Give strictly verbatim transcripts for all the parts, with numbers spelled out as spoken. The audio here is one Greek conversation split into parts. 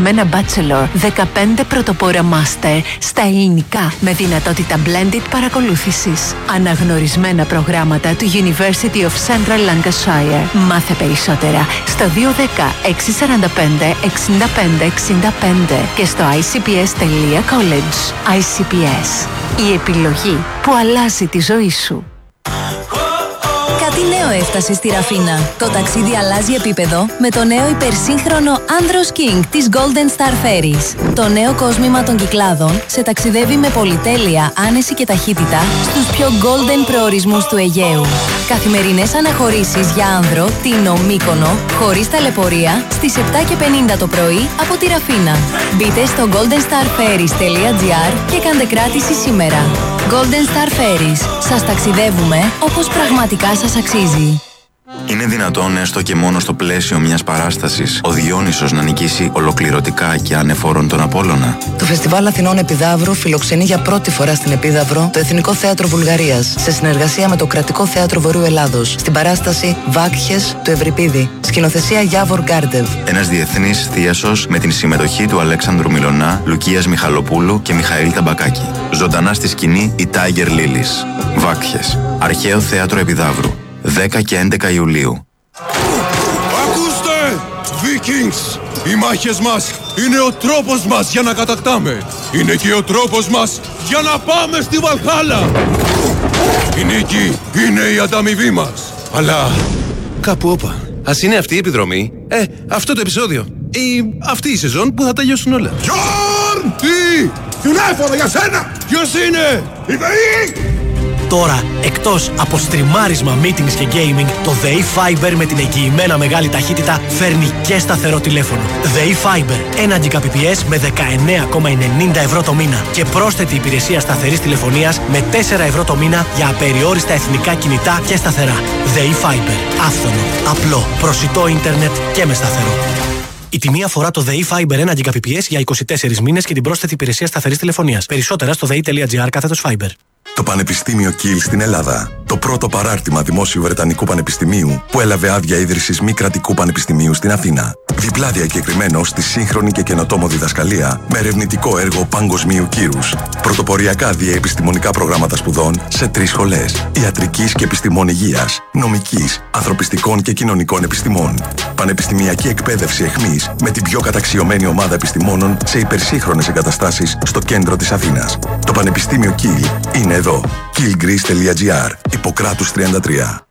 αναγνωρισμένα Bachelor, δεκαπέντε πρωτοπόρα Master στα ελληνικά με δυνατότητα blended παρακολούθησης. Αναγνωρισμένα προγράμματα του University of Central Lancashire. Μάθε περισσότερα στο δύο ένα μηδέν έξι τέσσερα πέντε εξήντα πέντε εξήντα πέντε και στο άι σι πι ες τελεία college. άι σι πι ες. Η επιλογή που αλλάζει τη ζωή σου. Κάτι νέο έφτασε στη Ραφίνα. Το ταξίδι αλλάζει επίπεδο με το νέο υπερσύγχρονο Andros King της Golden Star Ferries. Το νέο κόσμημα των Κυκλάδων σε ταξιδεύει με πολυτέλεια, άνεση και ταχύτητα στους πιο golden προορισμούς του Αιγαίου. Καθημερινές αναχωρήσεις για άνδρο, Τίνο, Μύκονο, χωρίς ταλαιπωρία, στις επτά και πενήντα το πρωί από τη Ραφίνα. Μπείτε στο golden star ferries τελεία gr και κάντε κράτηση σήμερα. Golden Star Ferries. Σας ταξιδεύουμε όπως πραγματικά σας αξίζει. Είναι δυνατόν έστω και μόνο στο πλαίσιο μιας παράστασης ο Διόνυσος να νικήσει ολοκληρωτικά και ανεφόρον τον Απόλλωνα? Το Φεστιβάλ Αθηνών Επιδαύρου φιλοξενεί για πρώτη φορά στην Επίδαυρο το Εθνικό Θέατρο Βουλγαρίας σε συνεργασία με το Κρατικό Θέατρο Βορείου Ελλάδος στην παράσταση Βάκχες του Ευρυπίδη. Σκηνοθεσία Γιάβορ Γκάρντεβ. Ένας διεθνής θίασος με την συμμετοχή του Αλέξανδρου Μιλωνά, Λουκίας Μιχαλοπούλου και Μιχαήλ Ταμπακάκη. Ζωντανά στη σκηνή η Tiger Lilies. Βάκχες. Αρχαίο Θέατρο Επιδαύρου. δέκα και έντεκα Ιουλίου. Ακούστε! Vikings! Οι μάχες μας είναι ο τρόπος μας για να κατακτάμε. Είναι και ο τρόπος μας για να πάμε στη Βαλχάλα. Η νίκη είναι η ανταμοιβή μας. Αλλά κάπου όπα. Ας είναι αυτή η επιδρομή, ε, αυτό το επεισόδιο ή αυτή η σεζόν που θα τελειώσουν όλα. Γιόρν! Τι! Τηλέφωνο για σένα! Ποιος είναι? Η ΔΕΗ! Τώρα, εκτός από στριμάρισμα, meetings και gaming, το ΔΕΗ Fiber με την εγγυημένα μεγάλη ταχύτητα φέρνει και σταθερό τηλέφωνο. ΔΕΗ Fiber, ένα Gbps με δεκαεννέα κόμμα ενενήντα ευρώ το μήνα και πρόσθετη υπηρεσία σταθερής τηλεφωνίας με τέσσερα ευρώ το μήνα για απεριόριστα εθνικά κινητά και σταθερά. ΔΕΗ Fiber, άφθονο, απλό, προσιτό ίντερνετ και με σταθερό. Η τιμή αφορά το ΔΕΗ Fiber ένα Gbps για είκοσι τέσσερις μήνες και την πρόσθετη υπηρεσία σταθερής τηλεφωνίας. Περισσότερα στο δei.gr κάθετος Fiber. Το Πανεπιστήμιο Κιλ στην Ελλάδα. Το πρώτο παράρτημα δημόσιου Βρετανικού Πανεπιστημίου που έλαβε άδεια ίδρυσης μη κρατικού πανεπιστημίου στην Αθήνα. Διπλά διακεκριμένο στη σύγχρονη και καινοτόμο διδασκαλία με ερευνητικό έργο παγκοσμίου κύρους. Πρωτοποριακά διαεπιστημονικά προγράμματα σπουδών σε τρεις σχολές. Ιατρικής και επιστημών υγείας, νομικής, ανθρωπιστικών και κοινωνικών επιστημών. Πανεπιστημιακή εκπαίδευση εχμής με την πιο καταξιωμένη ομάδα επιστημόνων σε υπερσύγχρονες εγκαταστάσεις στο κέντρο της Αθήνας. Το Πανεπιστήμιο Κιλ είναι εδώ. κιλ γκρις τελεία gr. Ιπποκράτους τριάντα τρία.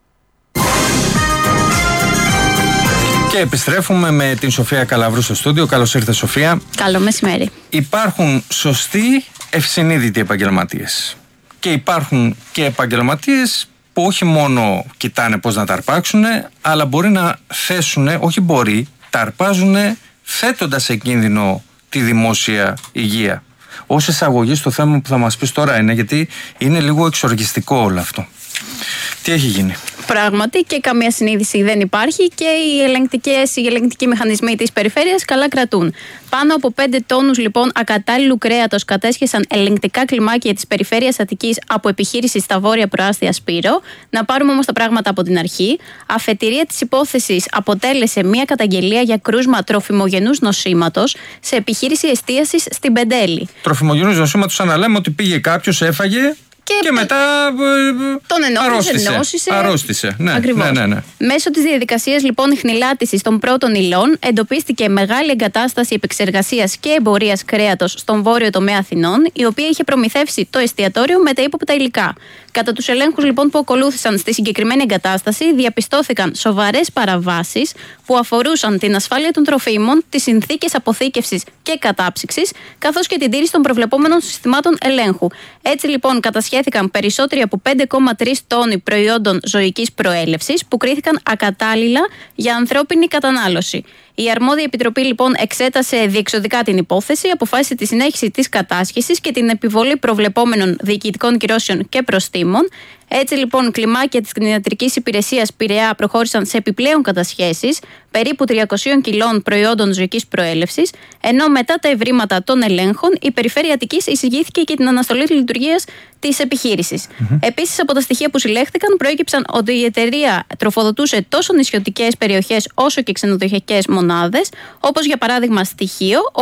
Και επιστρέφουμε με την Σοφία Καλαβρού στο στούντιο. Καλώς ήρθες, Σοφία. Καλό μεσημέρι. Υπάρχουν σωστοί, ευσυνείδητοι επαγγελματίες. Και υπάρχουν και επαγγελματίες που όχι μόνο κοιτάνε πώς να τα αρπάξουν, αλλά μπορεί να θέσουν, όχι μπορεί, τα αρπάζουν θέτοντας σε κίνδυνο τη δημόσια υγεία. Ως εισαγωγή στο θέμα που θα μας πεις τώρα είναι, γιατί είναι λίγο εξοργιστικό όλο αυτό. Τι έχει γίνει? Πράγματι και καμία συνείδηση δεν υπάρχει και οι ελεγκτικές, οι ελεγκτικοί μηχανισμοί της περιφέρειας καλά κρατούν. Πάνω από πέντε τόνους λοιπόν ακατάλληλου κρέατος κατέσχεσαν ελεγκτικά κλιμάκια της περιφέρειας Αττικής από επιχείρηση στα βόρεια προάστια Σπύρο. Να πάρουμε όμως τα πράγματα από την αρχή. Αφετηρία της υπόθεσης αποτέλεσε μια καταγγελία για κρούσμα τροφιμογενούς νοσήματος σε επιχείρηση εστίασης στην Πεντέλη. Τροφιμογενούς νοσήματος, σαν να λέμε ότι πήγε κάποιος, έφαγε. Και, και μετά τον αρρώστησε. Ενώσισε. αρρώστησε. Ναι, Ακριβώς. Ναι, ναι, ναι. Μέσω της διαδικασίας λοιπόν ιχνηλάτησης των πρώτων υλών εντοπίστηκε μεγάλη εγκατάσταση επεξεργασίας και εμπορίας κρέατος στον βόρειο τομέα Αθηνών, η οποία είχε προμηθεύσει το εστιατόριο με τα ύποπτα υλικά. Κατά τους ελέγχους λοιπόν που ακολούθησαν στη συγκεκριμένη εγκατάσταση, διαπιστώθηκαν σοβαρές παραβάσεις που αφορούσαν την ασφάλεια των τροφίμων, τις συνθήκες αποθήκευσης και κατάψυξης, καθώς και την τήρηση των προβλεπόμενων συστημάτων ελέγχου. Έτσι λοιπόν κατασχέθηκαν περισσότεροι από πέντε κόμμα τρία τόνοι προϊόντων ζωικής προέλευσης που κρίθηκαν ακατάλληλα για ανθρώπινη κατανάλωση. Η αρμόδια επιτροπή λοιπόν εξέτασε διεξοδικά την υπόθεση, αποφάσισε τη συνέχιση της κατάσχεσης και την επιβολή προβλεπόμενων διοικητικών κυρώσεων και προστίμων. Έτσι λοιπόν, κλιμάκια της κτηνιατρικής υπηρεσίας Πειραιά προχώρησαν σε επιπλέον κατασχέσεις περίπου τριακόσια κιλών προϊόντων ζωικής προέλευσης, ενώ μετά τα ευρήματα των ελέγχων η Περιφέρεια Αττικής εισηγήθηκε και την αναστολή της λειτουργίας της επιχείρησης. Mm-hmm. Επίσης, από τα στοιχεία που συλλέχθηκαν, προέκυψαν ότι η εταιρεία τροφοδοτούσε τόσο νησιωτικές περιοχές όσο και ξενοδοχειακές μονάδες, όπως για παράδειγμα στοιχείο.